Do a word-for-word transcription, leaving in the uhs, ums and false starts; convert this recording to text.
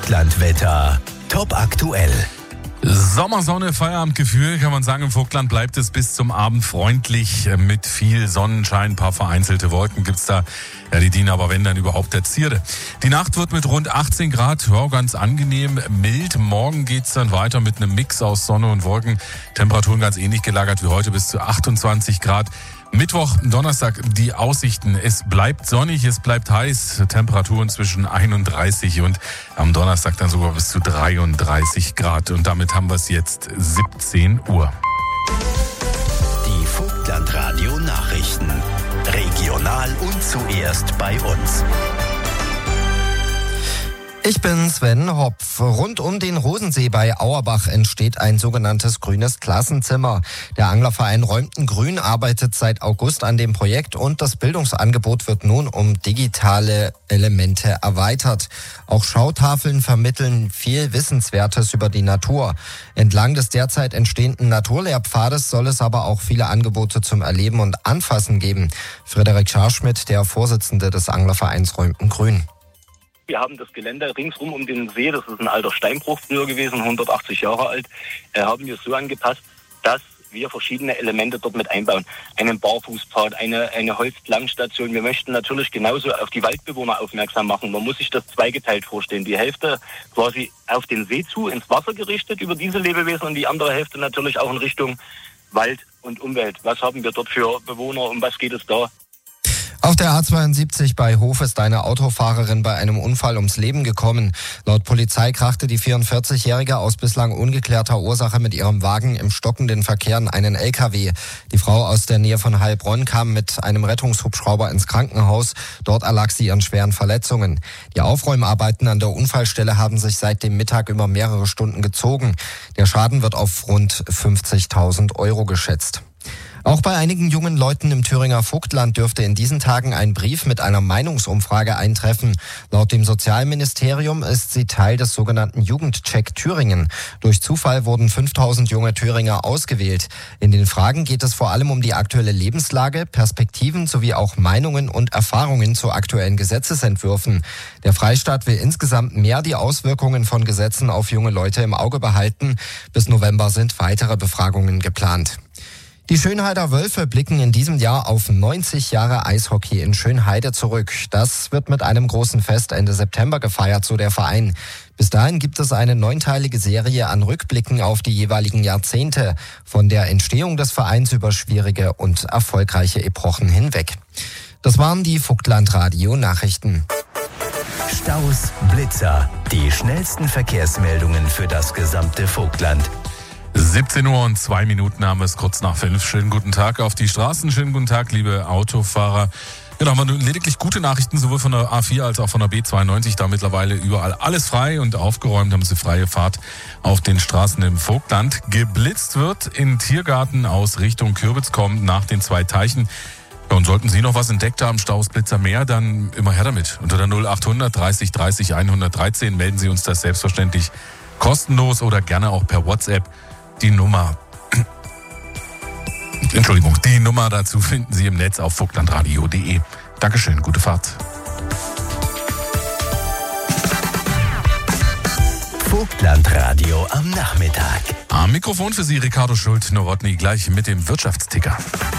Vogtlandwetter. Top aktuell. Sommersonne, Feierabendgefühl, kann man sagen. Im Vogtland bleibt es bis zum Abend freundlich mit viel Sonnenschein. Ein paar vereinzelte Wolken gibt's da. Ja, die dienen aber, wenn dann überhaupt, der Zierde. Die Nacht wird mit rund achtzehn Grad, ja, ganz angenehm mild. Morgen geht's dann weiter mit einem Mix aus Sonne und Wolken. Temperaturen ganz ähnlich gelagert wie heute, bis zu achtundzwanzig Grad. Mittwoch, Donnerstag die Aussichten. Es bleibt sonnig, es bleibt heiß. Temperaturen zwischen einunddreißig und am Donnerstag dann sogar bis zu dreiunddreißig Grad. Und damit haben wir es jetzt siebzehn Uhr. Die Vogtlandradio Nachrichten. Regional und zuerst bei uns. Ich bin Sven Hopf. Rund um den Rosensee bei Auerbach entsteht ein sogenanntes grünes Klassenzimmer. Der Anglerverein Räumten-Grün arbeitet seit August an dem Projekt und das Bildungsangebot wird nun um digitale Elemente erweitert. Auch Schautafeln vermitteln viel Wissenswertes über die Natur. Entlang des derzeit entstehenden Naturlehrpfades soll es aber auch viele Angebote zum Erleben und Anfassen geben. Frederik Scharschmidt, der Vorsitzende des Anglervereins Räumten-Grün. Wir haben das Gelände ringsrum um den See, das ist ein alter Steinbruch früher gewesen, hundertachtzig Jahre alt, äh, haben wir so angepasst, dass wir verschiedene Elemente dort mit einbauen. Einen Barfußpfad, eine, eine Holzplankenstation. Wir möchten natürlich genauso auf die Waldbewohner aufmerksam machen. Man muss sich das zweigeteilt vorstellen. Die Hälfte quasi auf den See zu, ins Wasser gerichtet über diese Lebewesen und die andere Hälfte natürlich auch in Richtung Wald und Umwelt. Was haben wir dort für Bewohner, um was geht es da? Auf der A zweiundsiebzig bei Hof ist eine Autofahrerin bei einem Unfall ums Leben gekommen. Laut Polizei krachte die vierundvierzigjährige aus bislang ungeklärter Ursache mit ihrem Wagen im stockenden Verkehr in einen L K W. Die Frau aus der Nähe von Heilbronn kam mit einem Rettungshubschrauber ins Krankenhaus. Dort erlag sie ihren schweren Verletzungen. Die Aufräumarbeiten an der Unfallstelle haben sich seit dem Mittag über mehrere Stunden gezogen. Der Schaden wird auf rund fünfzigtausend Euro geschätzt. Auch bei einigen jungen Leuten im Thüringer Vogtland dürfte in diesen Tagen ein Brief mit einer Meinungsumfrage eintreffen. Laut dem Sozialministerium ist sie Teil des sogenannten Jugendcheck Thüringen. Durch Zufall wurden fünftausend junge Thüringer ausgewählt. In den Fragen geht es vor allem um die aktuelle Lebenslage, Perspektiven sowie auch Meinungen und Erfahrungen zu aktuellen Gesetzesentwürfen. Der Freistaat will insgesamt mehr die Auswirkungen von Gesetzen auf junge Leute im Auge behalten. Bis November sind weitere Befragungen geplant. Die Schönheider Wölfe blicken in diesem Jahr auf neunzig Jahre Eishockey in Schönheide zurück. Das wird mit einem großen Fest Ende September gefeiert, so der Verein. Bis dahin gibt es eine neunteilige Serie an Rückblicken auf die jeweiligen Jahrzehnte, von der Entstehung des Vereins über schwierige und erfolgreiche Epochen hinweg. Das waren die Vogtlandradio-Nachrichten. Staus, Blitzer, die schnellsten Verkehrsmeldungen für das gesamte Vogtland. siebzehn Uhr und zwei Minuten haben wir es kurz nach fünf. Schönen guten Tag auf die Straßen. Schönen guten Tag, liebe Autofahrer. Genau, haben wir lediglich gute Nachrichten, sowohl von der A vier als auch von der B zweiundneunzig. Da mittlerweile überall alles frei und aufgeräumt. Haben sie freie Fahrt auf den Straßen im Vogtland. Geblitzt wird in Tiergarten aus Richtung Kürbitz kommt nach den zwei Teichen. Ja, und sollten Sie noch was entdeckt haben, Staus, Blitzer mehr, dann immer her damit. Unter der null achthundert dreißig dreißig hundertdreizehn melden Sie uns das selbstverständlich kostenlos oder gerne auch per WhatsApp. Die Nummer, Entschuldigung, die Nummer dazu finden Sie im Netz auf vogtlandradio punkt de. Dankeschön, gute Fahrt. Vogtlandradio am Nachmittag. Am Mikrofon für Sie Ricardo Schult-Nowotny, gleich mit dem Wirtschaftsticker.